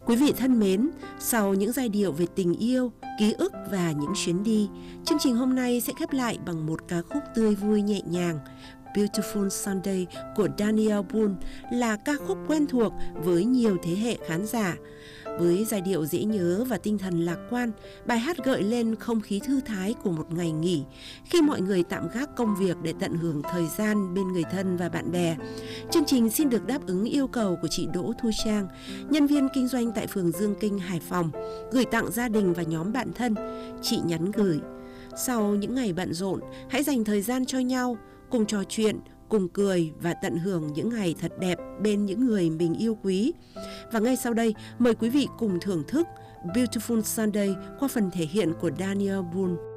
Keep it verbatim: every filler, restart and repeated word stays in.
Quý vị thân mến, sau những giai điệu về tình yêu, ký ức và những chuyến đi, chương trình hôm nay sẽ khép lại bằng một ca khúc tươi vui nhẹ nhàng. Beautiful Sunday của Daniel Boone là ca khúc quen thuộc với nhiều thế hệ khán giả. Với giai điệu dễ nhớ và tinh thần lạc quan, bài hát gợi lên không khí thư thái của một ngày nghỉ khi mọi người tạm gác công việc để tận hưởng thời gian bên người thân và bạn bè. Chương trình xin được đáp ứng yêu cầu của chị Đỗ Thu Trang, nhân viên kinh doanh tại phường Dương Kinh, Hải Phòng, gửi tặng gia đình và nhóm bạn thân. Chị nhắn gửi: sau những ngày bận rộn, hãy dành thời gian cho nhau, cùng trò chuyện, cùng cười và tận hưởng những ngày thật đẹp bên những người mình yêu quý. Và ngay sau đây, mời quý vị cùng thưởng thức Beautiful Sunday qua phần thể hiện của Daniel Boone.